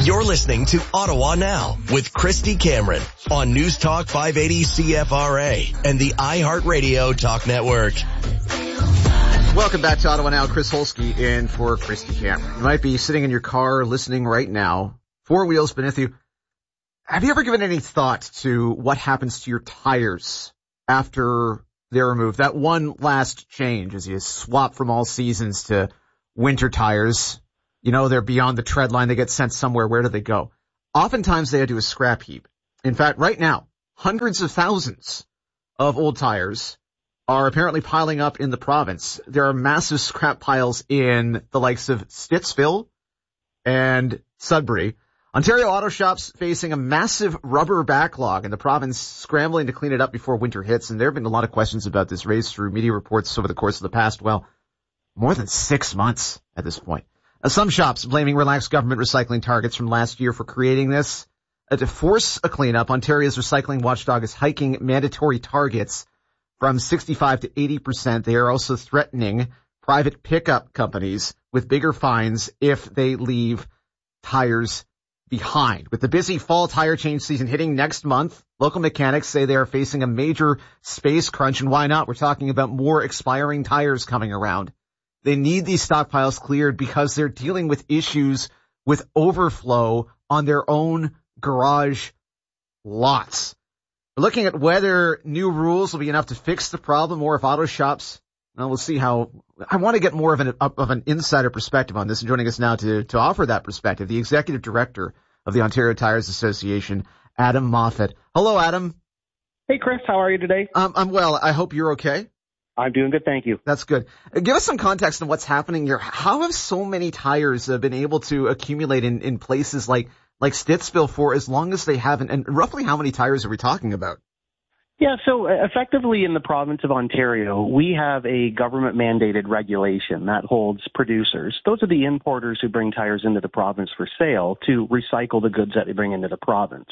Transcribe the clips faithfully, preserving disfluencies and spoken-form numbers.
You're listening to Ottawa Now with Christy Cameron on News Talk five eighty C F R A and the iHeartRadio Talk Network. Welcome back to Ottawa Now. Chris Holsky in for Christy Cameron. You might be sitting in your car listening right now, four wheels beneath you. Have you ever given any thought to what happens to your tires after they're removed? That one last change as you swap from all seasons to winter tires. You know, they're beyond the tread line. They get sent somewhere. Where do they go? Oftentimes they head to a scrap heap. In fact, right now, hundreds of thousands of old tires are apparently piling up in the province. There are massive scrap piles in the likes of Stittsville and Sudbury. Ontario auto shops facing a massive rubber backlog in the province, scrambling to clean it up before winter hits. And there have been a lot of questions about this raised through media reports over the course of the past, well, more than six months at this point. Uh, some shops blaming relaxed government recycling targets from last year for creating this. Uh, to force a cleanup, Ontario's recycling watchdog is hiking mandatory targets from sixty-five to eighty percent. They are also threatening private pickup companies with bigger fines if they leave tires behind. With the busy fall tire change season hitting next month, local mechanics say they are facing a major space crunch, and why not? We're talking about more expiring tires coming around. They need these stockpiles cleared because they're dealing with issues with overflow on their own garage lots. We're looking at whether new rules will be enough to fix the problem or if auto shops, well, we'll see how. I want to get more of an of an insider perspective on this, and joining us now to, to offer that perspective, the executive director of the Ontario Tires Association, Adam Moffat. Hello, Adam. Hey, Chris. How are you today? Um, I'm well. I hope you're okay. I'm doing good, thank you. That's good. Give us some context on what's happening here. How have so many tires uh, been able to accumulate in, in places like, like Stittsville for as long as they haven't? And roughly how many tires are we talking about? Yeah, so effectively in the province of Ontario, we have a government-mandated regulation that holds producers. Those are the importers who bring tires into the province for sale to recycle the goods that they bring into the province.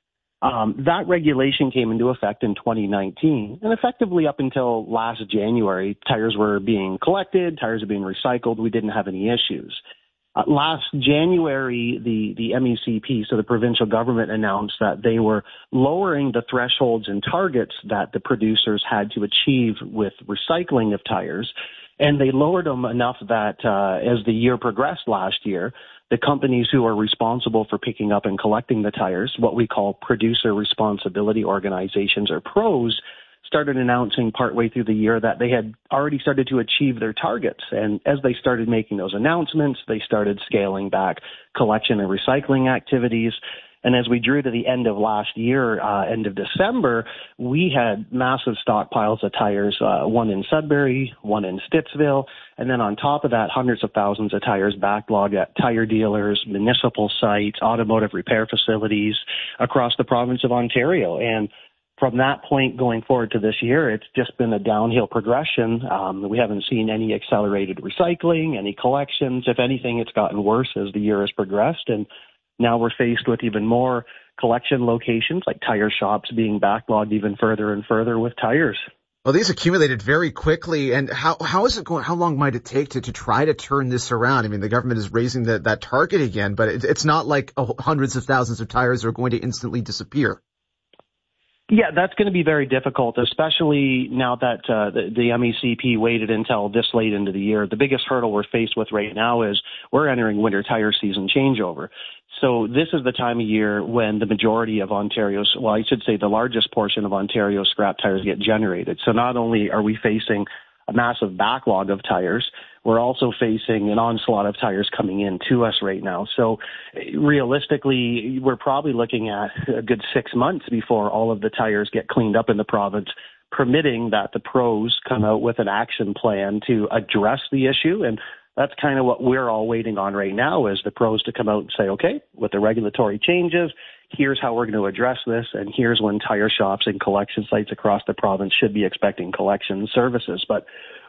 Um, that regulation came into effect in twenty nineteen, and effectively up until last January, tires were being collected, tires were being recycled. We didn't have any issues. Uh, last January, the, the M E C P, so the provincial government, announced that they were lowering the thresholds and targets that the producers had to achieve with recycling of tires, and they lowered them enough that uh, as the year progressed last year, the companies who are responsible for picking up and collecting the tires, what we call producer responsibility organizations or pros, started announcing partway through the year that they had already started to achieve their targets. And as they started making those announcements, they started scaling back collection and recycling activities. And as we drew to the end of last year, uh, end of December, we had massive stockpiles of tires, uh, one in Sudbury, one in Stittsville, and then on top of that, hundreds of thousands of tires backlogged at tire dealers, municipal sites, automotive repair facilities across the province of Ontario. And from that point going forward to this year, it's just been a downhill progression. Um, we haven't seen any accelerated recycling, any collections. If anything, it's gotten worse as the year has progressed. And now we're faced with even more collection locations like tire shops being backlogged even further and further with tires. Well, these accumulated very quickly. And how how is it going? How long might it take to, to try to turn this around? I mean, the government is raising the, that target again, but it, it's not like oh, hundreds of thousands of tires are going to instantly disappear. Yeah, that's going to be very difficult, especially now that uh, the, the M E C P waited until this late into the year. The biggest hurdle we're faced with right now is we're entering winter tire season changeover. So this is the time of year when the majority of Ontario's, well, I should say the largest portion of Ontario's scrap tires get generated. So not only are we facing a massive backlog of tires, we're also facing an onslaught of tires coming in to us right now. So realistically, we're probably looking at a good six months before all of the tires get cleaned up in the province, permitting that the pros come out with an action plan to address the issue. And that's kind of what we're all waiting on right now, is the pros to come out and say, okay, with the regulatory changes, here's how we're going to address this, and here's when tire shops and collection sites across the province should be expecting collection services. But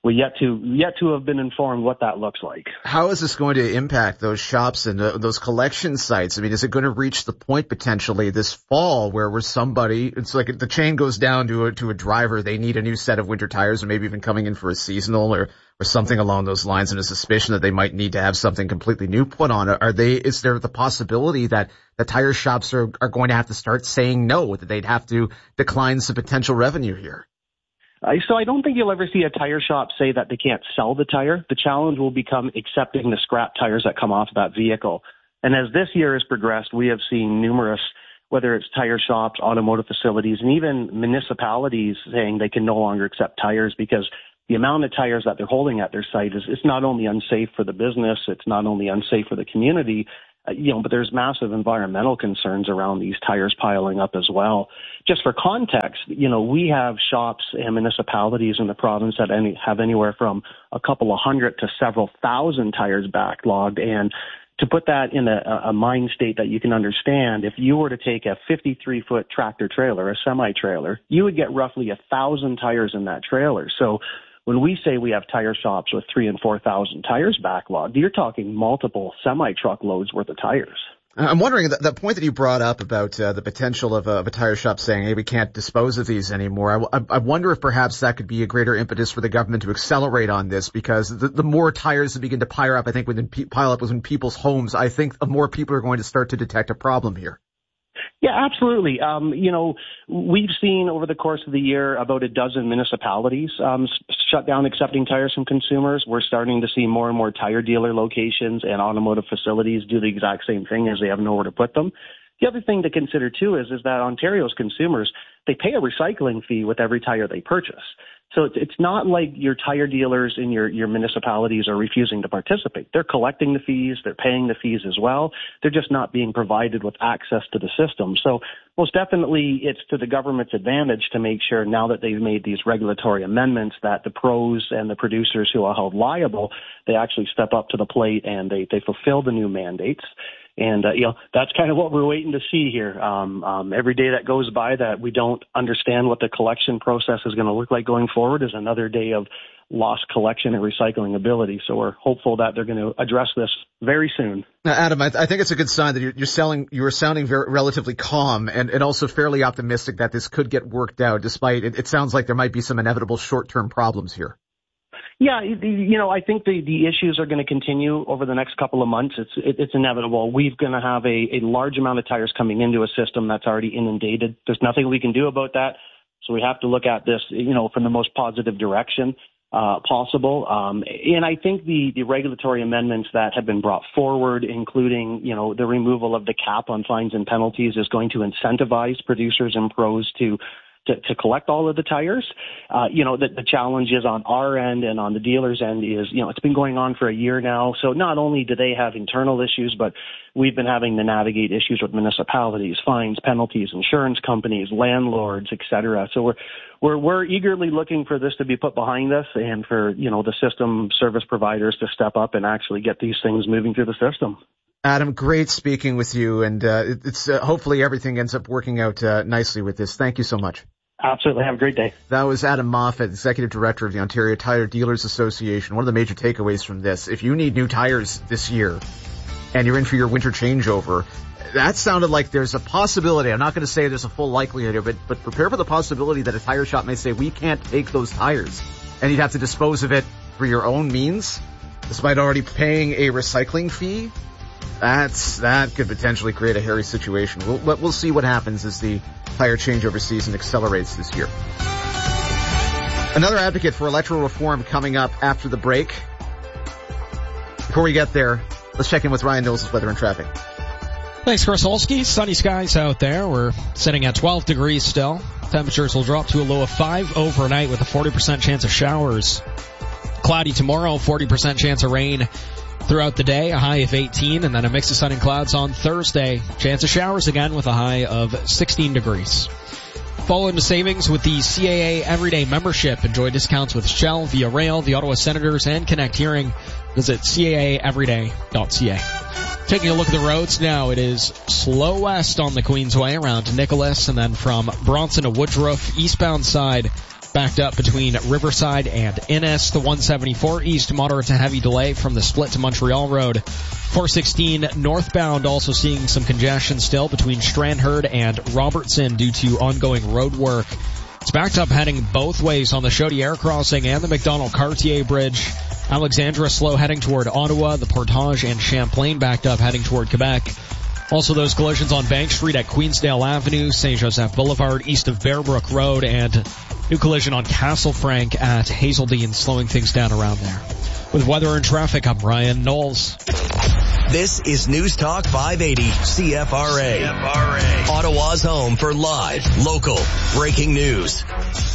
we yet to yet to have been informed what that looks like. How is this going to impact those shops and uh, those collection sites? I mean, is it going to reach the point potentially this fall where where somebody, it's like the chain goes down to a, to a driver, they need a new set of winter tires, or maybe even coming in for a seasonal or or something along those lines, and a suspicion that they might need to have something completely new put on it? Are they? Is there the possibility that the tire shops are are going to have to start saying no, that they'd have to decline some potential revenue here? Uh, so I don't think you'll ever see a tire shop say that they can't sell the tire. The challenge will become accepting the scrap tires that come off that vehicle. And as this year has progressed, we have seen numerous, whether it's tire shops, automotive facilities, and even municipalities saying they can no longer accept tires because the amount of tires that they're holding at their site is, is not only unsafe for the business, it's not only unsafe for the community, Uh, you know, but there's massive environmental concerns around these tires piling up as well. Just for context, you know, we have shops and municipalities in the province that any, have anywhere from a couple of hundred to several thousand tires backlogged. And to put that in a, a mind state that you can understand, if you were to take a fifty-three foot tractor trailer, a semi-trailer, you would get roughly a thousand tires in that trailer. So when we say we have tire shops with three and four thousand tires backlogged, you're talking multiple semi-truck loads worth of tires. I'm wondering, that, that point that you brought up about uh, the potential of a, of a tire shop saying, hey, we can't dispose of these anymore. I, I, I wonder if perhaps that could be a greater impetus for the government to accelerate on this, because the, the more tires that begin to pile up, I think, within pile up within people's homes, I think more people are going to start to detect a problem here. Yeah, absolutely. Um, you know, we've seen over the course of the year about a dozen municipalities um, shut down accepting tires from consumers. We're starting to see more and more tire dealer locations and automotive facilities do the exact same thing as they have nowhere to put them. The other thing to consider, too, is, is that Ontario's consumers, they pay a recycling fee with every tire they purchase. So it's not like your tire dealers in your, your municipalities are refusing to participate. They're collecting the fees. They're paying the fees as well. They're just not being provided with access to the system. So most definitely it's to the government's advantage to make sure now that they've made these regulatory amendments that the pros and the producers who are held liable, they actually step up to the plate and they, they fulfill the new mandates. And, uh, you know, that's kind of what we're waiting to see here. Um, um, every day that goes by that we don't understand what the collection process is going to look like going forward is another day of lost collection and recycling ability. So we're hopeful that they're going to address this very soon. Now, Adam, I, th- I think it's a good sign that you're, you're selling, you are sounding very, relatively calm and, and also fairly optimistic that this could get worked out, despite it, it sounds like there might be some inevitable short-term problems here. Yeah, you know, I think the, the issues are going to continue over the next couple of months. It's it, it's inevitable. We're going to have a, a large amount of tires coming into a system that's already inundated. There's nothing we can do about that. So we have to look at this, you know, from the most positive direction uh, possible. Um, and I think the, the regulatory amendments that have been brought forward, including, you know, the removal of the cap on fines and penalties, is going to incentivize producers and pros to To, to collect all of the tires. Uh, you know, the, the challenge is on our end and on the dealer's end is, you know, it's been going on for a year now. So not only do they have internal issues, but we've been having to navigate issues with municipalities, fines, penalties, insurance companies, landlords, et cetera. So we're, we're, we're eagerly looking for this to be put behind us and for, you know, the system service providers to step up and actually get these things moving through the system. Adam, great speaking with you, and uh, it's uh, hopefully everything ends up working out uh, nicely with this. Thank you so much. Absolutely. Have a great day. That was Adam Moffat, Executive Director of the Ontario Tire Dealers Association. One of the major takeaways from this, if you need new tires this year and you're in for your winter changeover, that sounded like there's a possibility. I'm not going to say there's a full likelihood of it, but prepare for the possibility that a tire shop may say, we can't take those tires, and you'd have to dispose of it for your own means, despite already paying a recycling fee. That's, that could potentially create a hairy situation. We'll, we'll see what happens as the tire changeover season accelerates this year. Another advocate for electoral reform coming up after the break. Before we get there, let's check in with Ryan Knowles' weather and traffic. Thanks, Chris Holsky. Sunny skies out there. We're sitting at twelve degrees still. Temperatures will drop to a low of five overnight with a forty percent chance of showers. Cloudy tomorrow, forty percent chance of rain throughout the day, a high of eighteen, and then a mix of sun and clouds on Thursday. Chance of showers again with a high of sixteen degrees. Following the savings with the C A A Everyday membership. Enjoy discounts with Shell, Via Rail, the Ottawa Senators, and Connect Hearing. Visit C A A everyday dot C A. Taking a look at the roads now, it is slow west on the Queensway around Nicholas, and then from Bronson to Woodruff, eastbound side, Backed up between Riverside and Innes. The one seventy-four east, moderate to heavy delay from the split to Montreal Road. four sixteen northbound, also seeing some congestion still between Strandherd and Robertson due to ongoing road work. It's backed up heading both ways on the Chaudière crossing and the McDonald-Cartier Bridge. Alexandra slow heading toward Ottawa, the Portage and Champlain backed up heading toward Quebec. Also those collisions on Bank Street at Queensdale Avenue, Saint Joseph Boulevard, east of Bearbrook Road, and new collision on Castle Frank at Hazeldean, slowing things down around there. With weather and traffic, I'm Ryan Knowles. This is News Talk five eighty C F R A. C F R A. Ottawa's home for live, local, breaking news.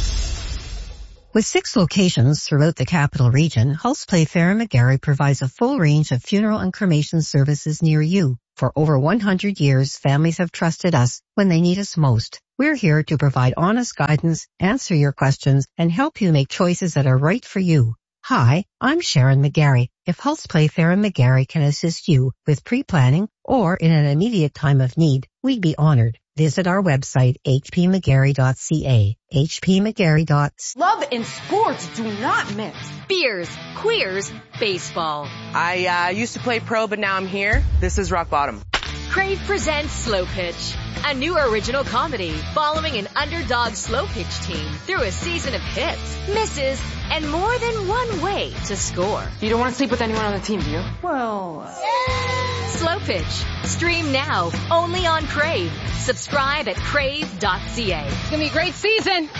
With six locations throughout the capital region, Hulse Playfair and McGarry provides a full range of funeral and cremation services near you. For over one hundred years, families have trusted us when they need us most. We're here to provide honest guidance, answer your questions, and help you make choices that are right for you. Hi, I'm Sharon McGarry. If Hulse Playfair and McGarry can assist you with pre-planning or in an immediate time of need, we'd be honored. Visit our website, h p mcgarry dot c a. h p mcgarry dot c a. Love and sports do not mix. Beers, queers, baseball. I uh, used to play pro, but now I'm here. This is rock bottom. Crave presents Slow Pitch, a new original comedy following an underdog slow pitch team through a season of hits, misses, and more than one way to score. You don't want to sleep with anyone on the team, do you? Well... Uh... Slow Pitch. Stream now, only on Crave. Subscribe at crave dot c a. It's gonna be a great season!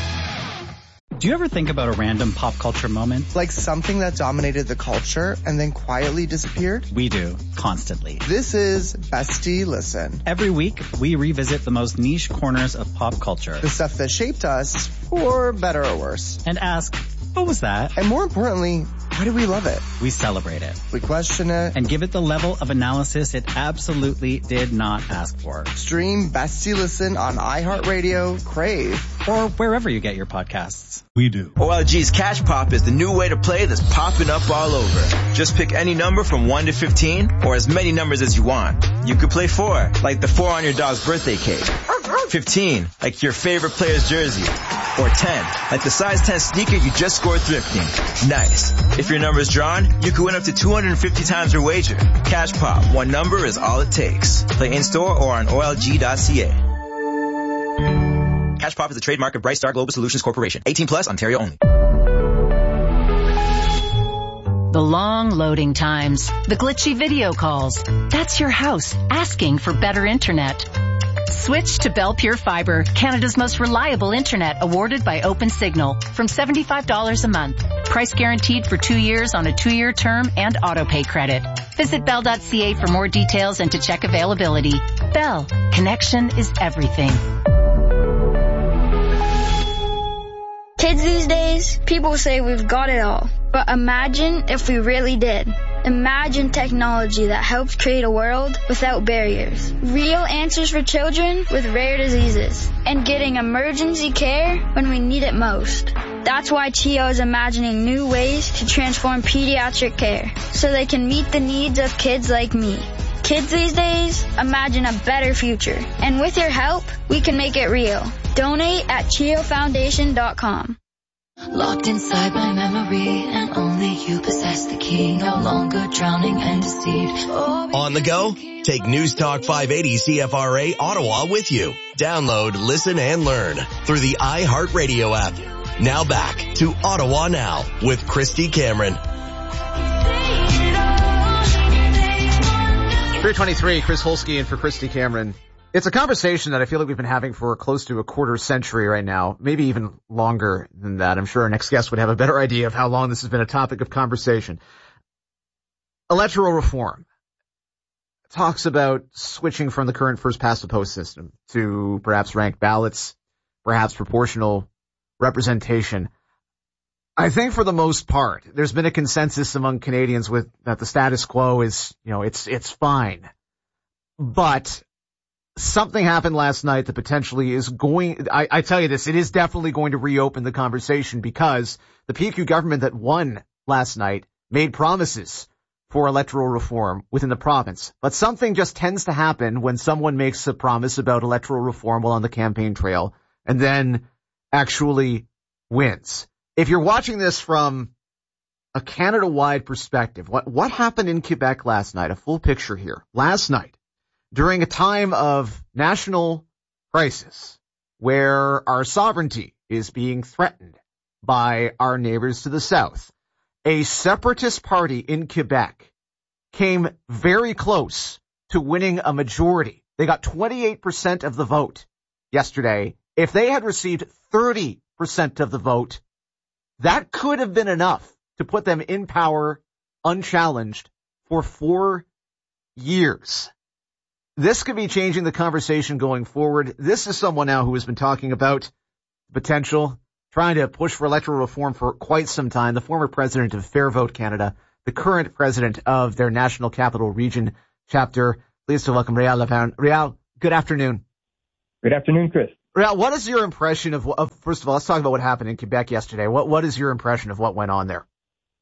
Do you ever think about a random pop culture moment? Like something that dominated the culture and then quietly disappeared? We do, constantly. This is Bestie Listen. Every week, we revisit the most niche corners of pop culture. The stuff that shaped us, for better or worse. And ask, what was that? And more importantly, why do we love it? We celebrate it. We question it. And give it the level of analysis it absolutely did not ask for. Stream Bestie Listen on iHeartRadio, Crave, or wherever you get your podcasts. We do. O L G's Cash Pop is the new way to play that's popping up all over. Just pick any number from one to fifteen, or as many numbers as you want. You could play four, like the four on your dog's birthday cake. fifteen, like your favorite player's jersey. Or ten, like the size ten sneaker you just scored thrifting. Nice. If your number is drawn, you could win up to two hundred fifty times your wager. Cash Pop, one number is all it takes. Play in-store or on O L G dot c a. Cash Pop is a trademark of Bright Star Global Solutions Corporation. eighteen plus, Ontario only. The long loading times, the glitchy video calls. That's your house asking for better internet. Switch to Bell Pure Fiber, Canada's most reliable internet, awarded by OpenSignal, from seventy-five dollars a month. Price guaranteed for two years on a two-year term and auto-pay credit. Visit bell dot c a for more details and to check availability. Bell, connection is everything. Kids these days, people say we've got it all. But imagine if we really did. Imagine technology that helps create a world without barriers. Real answers for children with rare diseases. And getting emergency care when we need it most. That's why C H I O is imagining new ways to transform pediatric care so they can meet the needs of kids like me. Kids these days, imagine a better future. And with your help, we can make it real. Donate at C H I O foundation dot com. Locked inside my memory, and only you possess the key. No longer drowning and deceived. Oh, on the go? Take News Talk five eighty C F R A Ottawa with you. Download, listen, and learn through the iHeartRadio app. Now back to Ottawa Now with Christy Cameron. three twenty-three, Chris Holsky in for Christy Cameron. It's a conversation that I feel like we've been having for close to a quarter century right now, maybe even longer than that. I'm sure our next guest would have a better idea of how long this has been a topic of conversation. Electoral reform talks about switching from the current first-past-the-post system to perhaps ranked ballots, perhaps proportional representation. I think for the most part, there's been a consensus among Canadians with that the status quo is, you know, it's it's fine. But something happened last night that potentially is going, I, I tell you this, it is definitely going to reopen the conversation because the P Q government that won last night made promises for electoral reform within the province. But something just tends to happen when someone makes a promise about electoral reform while on the campaign trail and then actually wins. If you're watching this from a Canada-wide perspective, what, what happened in Quebec last night? A full picture here. Last night, during a time of national crisis, where our sovereignty is being threatened by our neighbors to the south, a separatist party in Quebec came very close to winning a majority. They got twenty-eight percent of the vote yesterday. If they had received thirty percent of the vote, that could have been enough to put them in power unchallenged for four years. This could be changing the conversation going forward. This is someone now who has been talking about potential, trying to push for electoral reform for quite some time. The former president of Fair Vote Canada, the current president of their National Capital Region chapter. Pleased to welcome Réal Lapin. Réal, good afternoon. Good afternoon, Chris. Réal, what is your impression of, of, first of all, let's talk about what happened in Quebec yesterday. What What is your impression of what went on there?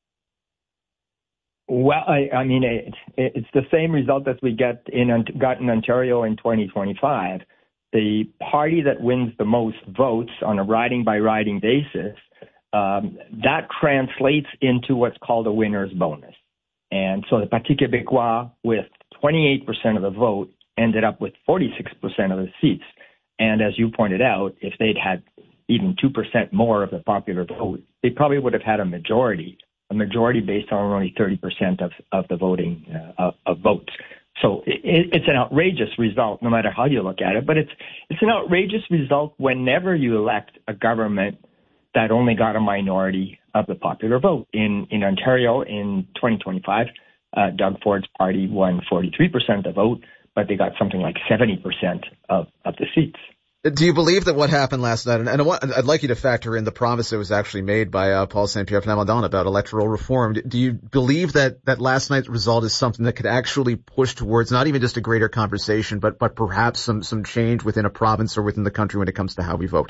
Well, I, I mean, it, it's the same result that we get in got in Ontario in twenty twenty-five. The party that wins the most votes on a riding-by-riding basis, um, that translates into what's called a winner's bonus. And so the Parti Québécois, with twenty-eight percent of the vote, ended up with forty-six percent of the seats. And as you pointed out, if they'd had even two percent more of the popular vote, they probably would have had a majority. A majority based on only thirty percent of, of the voting uh, of, of votes. So it, it's an outrageous result, no matter how you look at it. But it's it's an outrageous result whenever you elect a government that only got a minority of the popular vote. In in Ontario in twenty twenty-five, uh, Doug Ford's party won forty-three percent of the vote, but they got something like seventy percent of, of the seats. Do you believe that what happened last night, and, and I'd like you to factor in the promise that was actually made by uh, Paul Saint-Pierre Plamondon about electoral reform, do you believe that, that last night's result is something that could actually push towards not even just a greater conversation, but, but perhaps some, some change within a province or within the country when it comes to how we vote?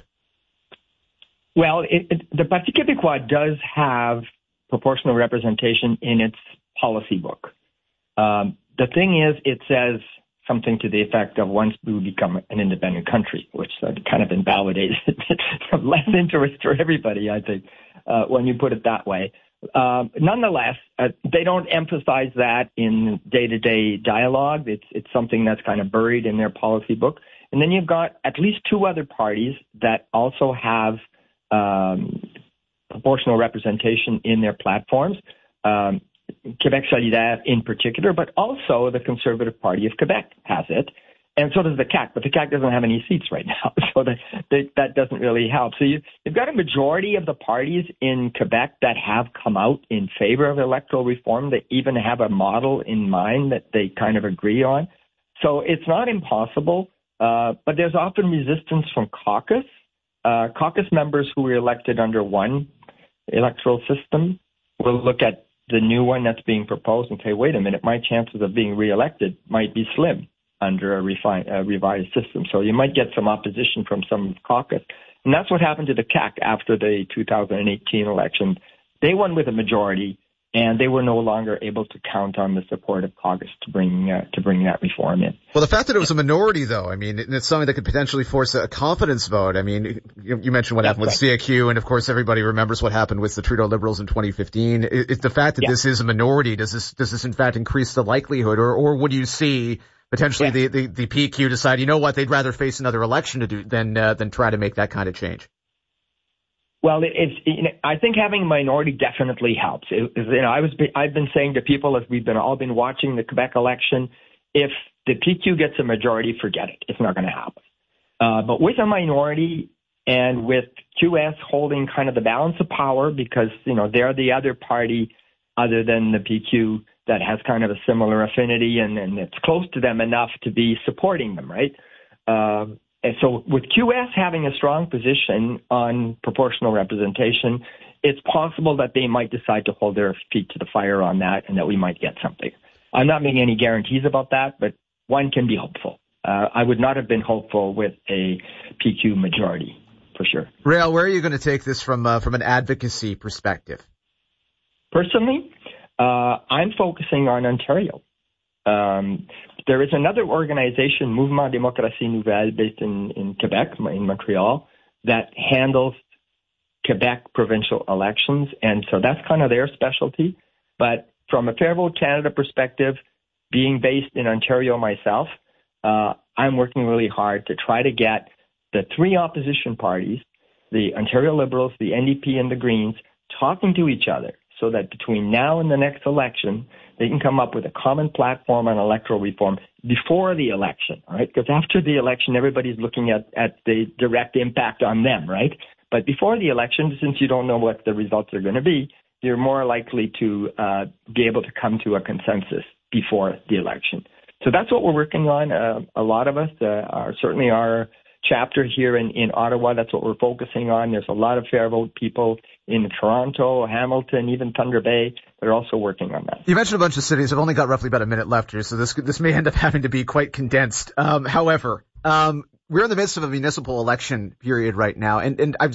Well, it, it, the Parti Québécois does have proportional representation in its policy book. Um, the thing is, it says something to the effect of once we become an independent country, which uh, kind of invalidates less interest for everybody, I think, uh, when you put it that way. Uh, nonetheless, uh, they don't emphasize that in day-to-day dialogue. It's, it's something that's kind of buried in their policy book. And then you've got at least two other parties that also have um, proportional representation in their platforms. Um, Québec Solidaire in particular, but also the Conservative Party of Quebec has it, and so does the C A Q, but the C A Q doesn't have any seats right now, so that that, that doesn't really help. So you, you've got a majority of the parties in Quebec that have come out in favor of electoral reform, that even have a model in mind that they kind of agree on. So it's not impossible, uh, but there's often resistance from caucus. Uh, caucus members who were elected under one electoral system will look at the new one that's being proposed and say, wait a minute, my chances of being reelected might be slim under a, refi- a revised system. So you might get some opposition from some caucus. And that's what happened to the C A Q after the two thousand eighteen election. They won with a majority, and they were no longer able to count on the support of caucus to bring uh, to bring that reform in. Well, the fact that it was a minority, though, I mean, it's something that could potentially force a confidence vote. I mean, you, you mentioned what That's happened with right. C A Q, and of course, everybody remembers what happened with the Trudeau Liberals in twenty fifteen. It, it, the fact that yeah. this is a minority, does this does this in fact increase the likelihood, or or would you see potentially yeah. the, the the P Q decide, you know what, they'd rather face another election to do than uh, than try to make that kind of change? Well, it's, you know, I think having a minority definitely helps. It, you know, I was, I've been saying to people as we've been all been watching the Quebec election, if the P Q gets a majority, forget it. It's not going to happen. Uh, but with a minority and with Q S holding kind of the balance of power, because, you know, they're the other party other than the P Q that has kind of a similar affinity and, and it's close to them enough to be supporting them, right? Um, And so with Q S having a strong position on proportional representation, it's possible that they might decide to hold their feet to the fire on that and that we might get something. I'm not making any guarantees about that, but one can be hopeful. Uh, I would not have been hopeful with a P Q majority, for sure. Réal, where are you going to take this from uh, from an advocacy perspective? Personally, uh, I'm focusing on Ontario. Um, there is another organization, Mouvement Démocratie Nouvelle, based in, in Quebec, in Montreal, that handles Quebec provincial elections, and so that's kind of their specialty. But from a Fair Vote Canada perspective, being based in Ontario myself, uh, I'm working really hard to try to get the three opposition parties, the Ontario Liberals, the N D P, and the Greens, talking to each other so that between now and the next election, they can come up with a common platform on electoral reform before the election, right? Because after the election, everybody's looking at, at the direct impact on them, right? But before the election, since you don't know what the results are going to be, you're more likely to uh, be able to come to a consensus before the election. So that's what we're working on. Uh, a lot of us, uh, are certainly our chapter here in, in Ottawa, that's what we're focusing on. There's a lot of Fair Vote people in Toronto, Hamilton, even Thunder Bay. They're also working on that. You mentioned a bunch of cities. I've only got roughly about a minute left here, so this this may end up having to be quite condensed. Um, however, um, we're in the midst of a municipal election period right now, and, and I've